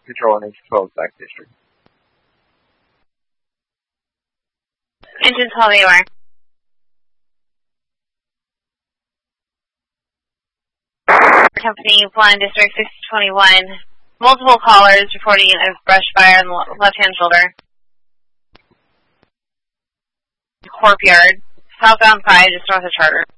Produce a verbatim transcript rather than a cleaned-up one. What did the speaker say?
Control N H twelve back district. Engine twelve, you are. Company one, District six twenty-one. Multiple callers reporting a brush fire on the left-hand shoulder. Corp Yard, southbound five, just north of Charter.